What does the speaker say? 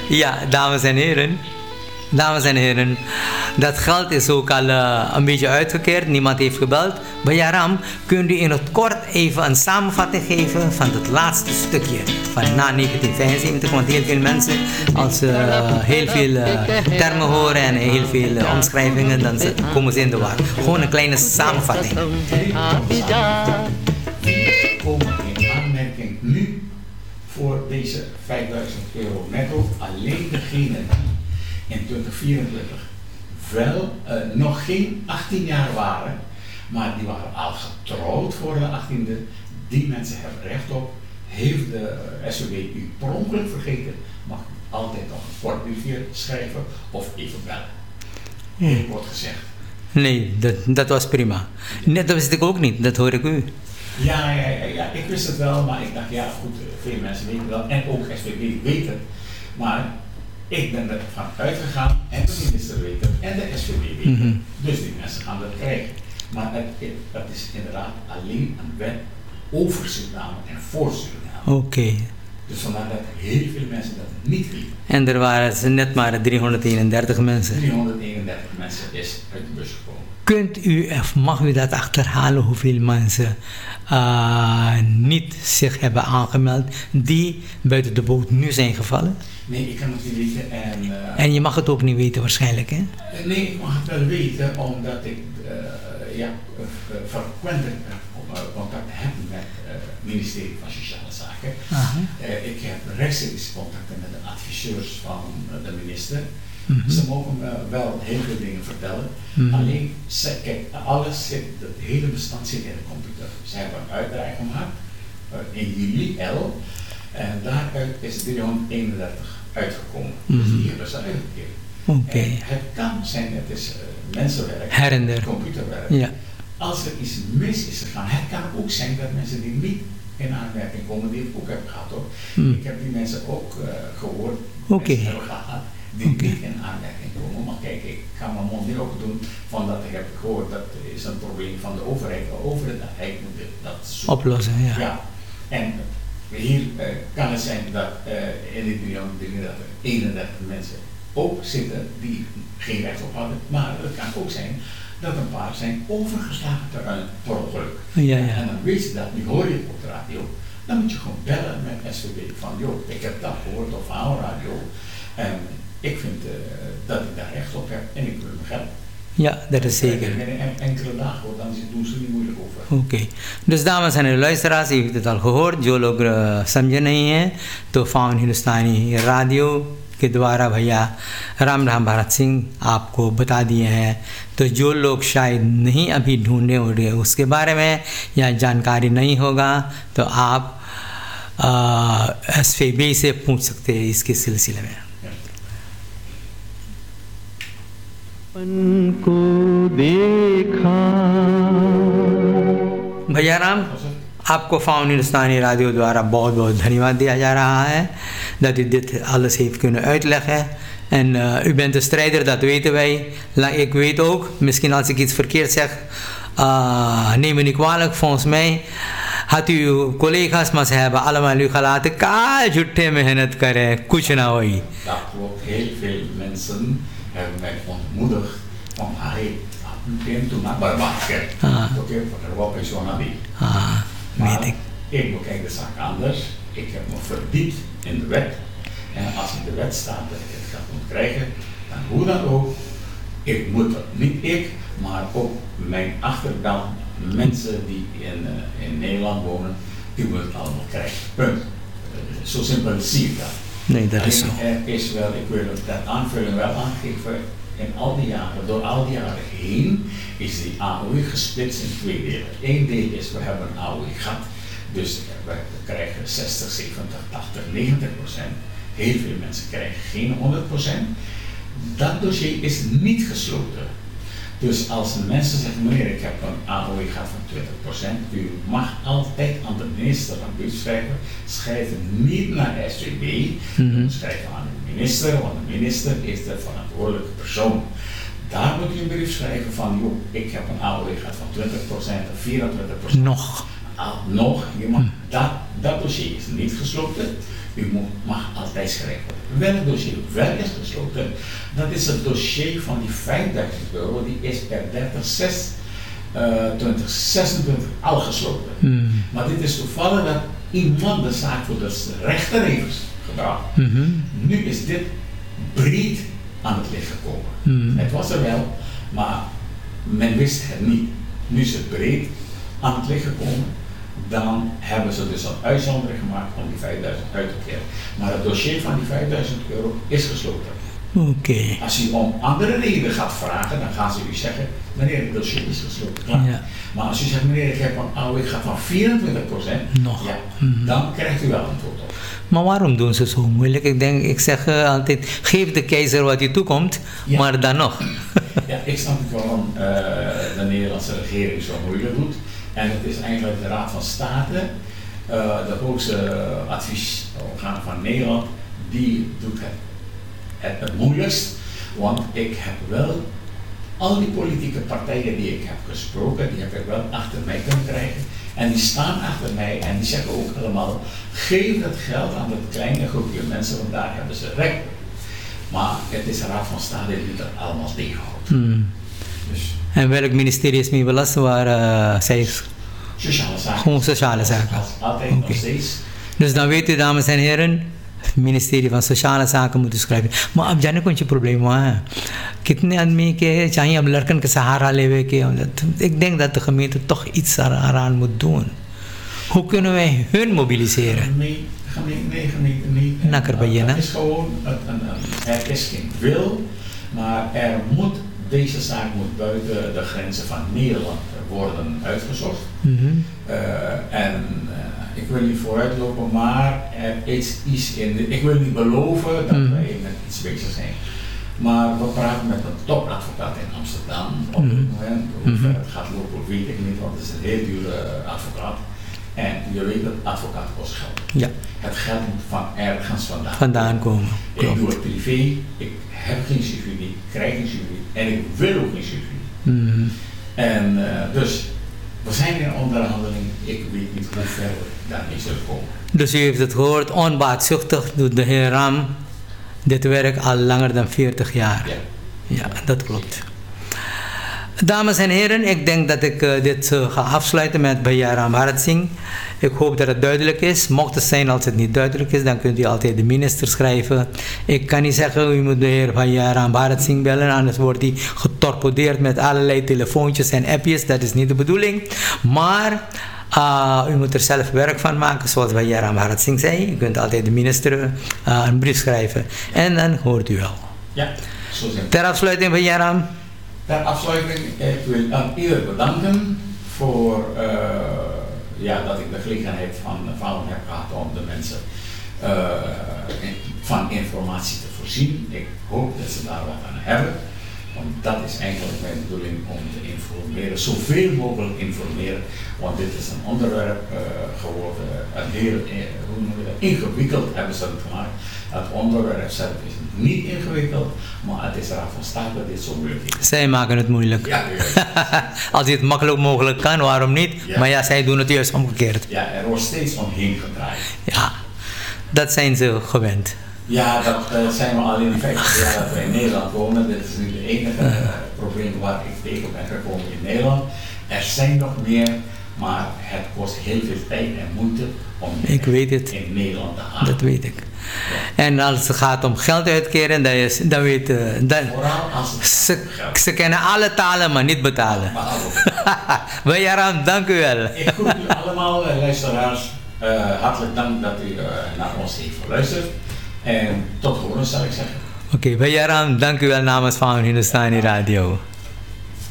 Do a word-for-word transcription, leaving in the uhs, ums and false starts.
Ja, dames en heren. Dames en heren, dat geld is ook al uh, een beetje uitgekeerd. Niemand heeft gebeld. Bajaram, kunt u in het kort even een samenvatting geven van het laatste stukje van na negentien vijfenzeventig? Want heel veel mensen, als ze uh, heel veel uh, termen horen en heel veel uh, omschrijvingen, dan komen ze in de war. Gewoon een kleine samenvatting. Komen in aanmerking nu voor deze vijfduizend euro netto alleen degene die in twintig vierentwintig wel uh, nog geen achttien jaar waren, maar die waren al getrouwd voor de achttiende. Die mensen hebben recht op. Heeft de uh, S V B u per ongeluk vergeten, mag u altijd nog een kort briefje schrijven of even bellen. Hmm. Wordt gezegd. Nee, dat, dat was prima. Nee, dat wist ik ook niet, dat hoor ik u. Ja, ja, ja, ja, ik wist het wel, maar ik dacht, ja goed, veel mensen weten dat en ook S V B weet het. Maar ik ben ervan uitgegaan, en de minister weet het, en de S V B weet het. Mm-hmm. Dus die mensen gaan dat krijgen. Maar het, het, het is inderdaad alleen een wet over Suriname en voor Suriname. Oké. Okay. Dus vandaar dat heel veel mensen dat niet weten. En er waren net maar driehonderdeenendertig mensen. driehonderdeenendertig mensen is uit de bus gekomen. Kunt u, of mag u dat achterhalen, hoeveel mensen uh, niet zich hebben aangemeld die buiten de boot nu zijn gevallen? Nee, ik kan het niet weten. En, uh, en je mag het ook niet weten waarschijnlijk, hè? Nee, ik mag het wel weten, omdat ik uh, ja, frequenter uh, contact heb met uh, het ministerie van Sociale Zaken. Uh, ik heb rechtstreeks contacten met de adviseurs van uh, de minister. Mm-hmm. Ze mogen me wel heel veel dingen vertellen. Mm-hmm. Alleen, ze, kijk, alles zit, het hele bestand zit in de computer. Ze hebben een uitdraai gemaakt uh, in juli, L. En daaruit is driehonderdeenendertig uitgekomen. Mm-hmm. Dus die hebben ze uitgekeerd. Okay. Het kan zijn, het is uh, mensenwerk, her en der, computerwerk. Ja. Als er iets mis is gegaan, het kan ook zijn dat mensen die niet in aanmerking komen, die ik ook heb gehad hoor. Mm. Ik heb die mensen ook uh, gehoord, okay. mensen hebben gehad, die okay. niet in aanmerking komen. Maar kijk, ik ga mijn mond niet open doen van dat ik heb gehoord, dat is een probleem van de overheid. De overheid moet dat zoeken. Oplossen, ja. ja. En hier uh, kan het zijn dat uh, in dit driehonderdeenendertig eenendertig mensen ook zitten die geen recht op hadden, maar het kan ook zijn dat een paar zijn overgeslagen terrein per ongeluk. Ja, ja. En dan weet je dat, nu hoor je het op de radio, dan moet je gewoon bellen met S V B van joh, ik heb dat gehoord op aan radio en ik vind uh, dat ik daar recht op heb en ik wil mijn geld. Ja, dat is zeker. En enkele dagen, dan doen ze niet moeilijk over. Oké. Okay. Dus dames en heren luisteraars, u heeft het al gehoord, जो लोग समझे नहीं हैं तो फाउन हिंदुस्तानी रेडियो के द्वारा भैया राम राम भारत सिंह आपको बता दिए हैं. तो जो लोग शायद नहीं अभी ढूंढे होंगे उसके बारे में या जानकारी नहीं होगा तो आप एस वी बी से पूछ सकते हैं इसके सिलसिले में. को देखा भैया राम, आपको फाउन हिंदुस्तानी radio द्वारा बहुत बहुत धन्यवाद दिया जा रहा है dat u dit alles heeft kunnen uitleggen. En uh, u bent een strijder, dat weten wij. Ik weet ook, misschien als ik iets verkeerd zeg, uh, neem me niet kwalijk. Volgens mij had u uw collega's, maar ze hebben allemaal u gelaten. Kaal jutte mehnat kare, kuch na hoi. Dat klopt, heel veel mensen hebben mij ontmoedigd van hij meteen toen naar Barbaker. Oké, er was een zo'n nabi. Ah, weet ik. Ik bekijk de zaak anders. Ik heb me verdiept in de wet. En als in de wet staat dat ik het geld moet krijgen, dan hoe dan ook, ik moet dat. Niet ik, maar ook mijn achterban, mensen die in, uh, in Nederland wonen, die moeten het allemaal krijgen. Punt. Uh, zo simpel zie ik dat. Nee, dat is zo. Er is wel, ik wil dat aanvulling wel aangeven, in al die jaren, door al die jaren heen, is die A O I gesplitst in twee delen. Eén deel is, we hebben een A O I gehad, dus we krijgen zestig, zeventig, tachtig, negentig procent. Heel veel mensen krijgen geen honderd procent. Dat dossier is niet gesloten. Dus als mensen zeggen, meneer, ik heb een A O I gehad van twintig procent, u mag altijd aan de minister een brief schrijven. Schrijf niet naar S V B, mm-hmm. schrijf aan de minister, want de minister is de verantwoordelijke persoon. Daar moet u een brief schrijven van, joh, ik heb een A O I gehad van twintig procent of vierentwintig procent. Nog. Ah, nog, je mag, mm. dat, dat dossier is niet gesloten. U moet, mag altijd schrijven. Welk dossier wel is gesloten, dat is het dossier van die vijfduizend euro, die is per dertig zes twintig zesentwintig al gesloten. Mm. Maar dit is toevallig dat iemand de zaak voor de rechter heeft gebracht. Mm-hmm. Nu is dit breed aan het licht gekomen. Mm. Het was er wel, maar men wist het niet. Nu is het breed aan het licht gekomen. Dan hebben ze dus een uitzondering gemaakt om die vijfduizend uit te keren. Maar het dossier van die vijfduizend euro is gesloten. Oké. Okay. Als u om andere reden gaat vragen, dan gaan ze u zeggen, meneer, het dossier is gesloten. Klaar. Ja. Maar als u zegt, meneer, ik heb een oude, ik ga van vierentwintig procent, nog. Ja, mm-hmm. dan krijgt u wel antwoord op. Maar waarom doen ze zo moeilijk? Ik denk, ik zeg uh, altijd, geef de keizer wat je toekomt, ja. Maar dan nog. Ja, ik snap niet waarom uh, de Nederlandse regering zo moeilijk doet. En het is eigenlijk de Raad van State, uh, de hoogste adviesorgaan van Nederland, die doet het, het het moeilijkst. Want ik heb wel al die politieke partijen die ik heb gesproken, die heb ik wel achter mij kunnen krijgen. En die staan achter mij en die zeggen ook allemaal, geef dat geld aan dat kleine groepje mensen, want daar hebben ze recht op. Maar het is de Raad van State die dat allemaal tegenhoudt. Hmm. Dus. En welk ministerie is mee belast waar uh, zij is? Sociale zaken. Gewoon sociale zaken. Altijd okay. nog steeds. Dus dan weet u, dames en heren, het ministerie van Sociale Zaken moet schrijven. Maar ab जाने कौन सी प्रॉब्लम है? कितने आदमी के चाहिए अब लड़कन के सहारा लेवे के? Ik denk dat de gemeente toch iets eraan moet doen. Hoe kunnen wij hun mobiliseren? Nee, nee, nee, nee. Het is gewoon, het, een, een, er is geen wil, maar er moet, deze zaak moet buiten de grenzen van Nederland worden uitgezocht. Mm-hmm. Uh, en uh, ik wil niet vooruitlopen, maar er is iets in de, ik wil niet beloven dat mm. wij met iets bezig zijn. Maar we praten met een topadvocaat in Amsterdam op dit mm. moment. Hoe ver het gaat lopen weet ik niet, want het is een heel dure advocaat. En je weet dat advocaat kost geld. Ja. Het geld moet van ergens vandaan, vandaan komen. Ik doe het privé, ik heb geen subsidie, ik krijg geen subsidie en ik wil ook geen subsidie. Mm-hmm. En uh, dus, we zijn in onderhandeling, ik weet niet hoe ver we daarmee zullen komen. Dus u heeft het gehoord, onbaatzuchtig doet de heer Ram dit werk al langer dan veertig jaar. Ja, ja dat klopt. Dames en heren, ik denk dat ik uh, dit uh, ga afsluiten met Bhaiya Ram Bharat Singh. Ik hoop dat het duidelijk is. Mocht het zijn als het niet duidelijk is, dan kunt u altijd de minister schrijven. Ik kan niet zeggen, u moet de heer Bhaiya Ram Bharat Singh bellen, anders wordt hij getorpedeerd met allerlei telefoontjes en appjes. Dat is niet de bedoeling. Maar uh, u moet er zelf werk van maken, zoals Bhaiya Ram Bharat Singh zei. U kunt altijd de minister uh, een brief schrijven. En dan hoort u wel. Ja, zo zijn we. Ter afsluiting, Bhaiya Ram. Ter afsluiting, ik wil aan ieder bedanken voor uh, ja, dat ik de gelegenheid van, van heb gehad om de mensen uh, in, van informatie te voorzien. Ik hoop dat ze daar wat aan hebben, want dat is eigenlijk mijn bedoeling om te informeren, zoveel mogelijk informeren, want dit is een onderwerp uh, geworden, een heel hoe noem je dat, ingewikkeld hebben ze het gemaakt. Het onderwerp zelf is niet ingewikkeld, maar het is Raad van State dat dit zo moeilijk is. Zij maken het moeilijk. Ja, ja. Als je het makkelijk mogelijk kan, waarom niet? Ja. Maar ja, zij doen het juist omgekeerd. Ja, er wordt steeds omheen gedraaid. Ja, dat zijn ze gewend. Ja, dat uh, zijn we al in de vijftig jaar dat we in Nederland wonen. Dit is nu de enige uh, probleem waar ik tegen ben gekomen in Nederland. Er zijn nog meer, maar het kost heel veel tijd en moeite om ik weet het. in Nederland te halen. Dat weet ik. Ja. En als het gaat om geld uitkeren, dan, is, dan weet uh, dan, vooral als het ze, ze kennen alle talen, maar niet betalen. Bhaiya Ram, dank u wel. Ik groet u allemaal, luisteraars. Uh, hartelijk dank dat u uh, naar ons heeft geluisterd. En tot horen, zal ik zeggen. Oké, okay, Bhaiya Ram, dank u wel namens van Hindustani Radio.